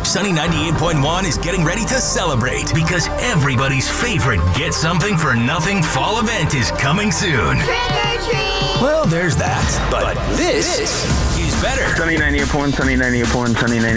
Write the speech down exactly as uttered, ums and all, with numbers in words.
Sunny ninety-eight point one is getting ready to celebrate because everybody's favorite Get Something for Nothing fall event is coming soon. Trick or treat! Well, there's that. But this is better. Sunny ninety-eight point one, Sunny ninety-eight point one, Sunny ninety-eight point one.